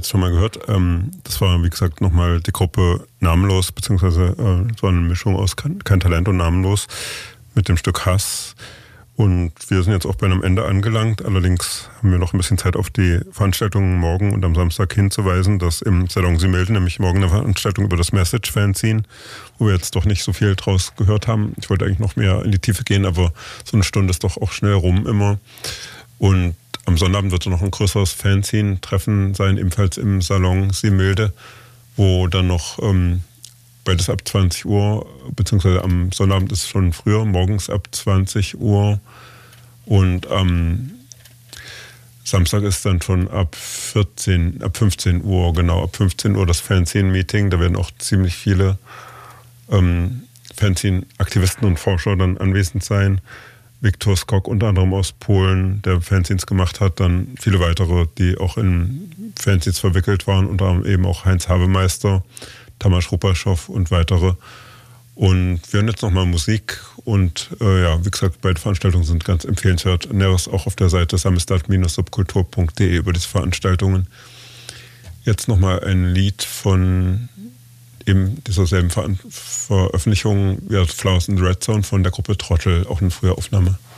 jetzt schon mal gehört. Das war, wie gesagt, nochmal die Gruppe Namenlos, beziehungsweise so eine Mischung aus Kein Talent und Namenlos mit dem Stück Hass. Und wir sind jetzt auch bei einem Ende angelangt. Allerdings haben wir noch ein bisschen Zeit auf die Veranstaltungen morgen und am Samstag hinzuweisen, dass im Salon Similde nämlich morgen eine Veranstaltung über das Message-Fanzine, wo wir jetzt doch nicht so viel draus gehört haben. Ich wollte eigentlich noch mehr in die Tiefe gehen, aber so eine Stunde ist doch auch schnell rum immer. Und am Sonnabend wird noch ein größeres Fanzine-Treffen sein, ebenfalls im Salon Similde, wo dann noch beides ab 20 Uhr, beziehungsweise am Sonnabend ist es schon früher, morgens ab 20 Uhr und am Samstag ist dann schon ab 15 Uhr, genau, ab 15 Uhr das Fanzine-Meeting. Da werden auch ziemlich viele Fanzine-Aktivisten und Forscher dann anwesend sein. Viktor Skok unter anderem aus Polen, der Fanzines gemacht hat, dann viele weitere, die auch in Fanzines verwickelt waren, unter anderem eben auch Heinz Habemeister, Tamas Rupaschow und weitere. Und wir hören jetzt nochmal Musik und wie gesagt, beide Veranstaltungen sind ganz empfehlenswert. Näheres auch auf der Seite samstag-subkultur.de über diese Veranstaltungen. Jetzt nochmal ein Lied von eben dieser selben Veröffentlichung, Flowers in the Red Zone von der Gruppe Trottel, auch eine frühe Aufnahme.